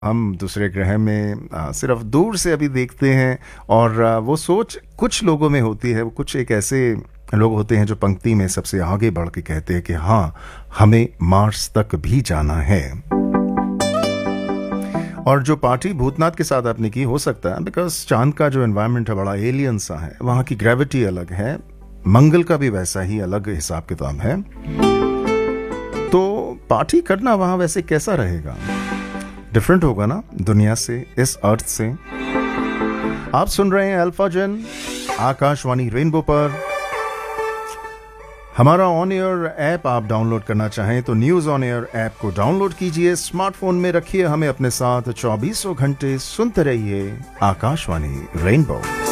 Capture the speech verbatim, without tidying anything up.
हम दूसरे ग्रह में आ, सिर्फ दूर से अभी देखते हैं और आ, वो सोच कुछ लोगों में होती है। वो कुछ एक ऐसे लोग होते हैं जो पंक्ति में सबसे आगे बढ़ के कहते हैं कि हाँ, हमें मार्स तक भी जाना है। और जो पार्टी भूतनाथ के साथ आपने की, हो सकता है बिकॉज चांद का जो एनवायरनमेंट है बड़ा एलियन सा है, वहाँ की ग्रेविटी अलग है, मंगल का भी वैसा ही अलग हिसाब किताब है, तो पार्टी करना वहाँ वैसे कैसा रहेगा? डिफरेंट होगा ना दुनिया से, इस अर्थ से। आप सुन रहे हैं अल्फा जन आकाशवाणी रेनबो पर। हमारा ऑन एयर ऐप आप डाउनलोड करना चाहें तो न्यूज ऑन एयर ऐप को डाउनलोड कीजिए, स्मार्टफोन में रखिए हमें अपने साथ, चौबीसों घंटे सुनते रहिए आकाशवाणी रेनबो।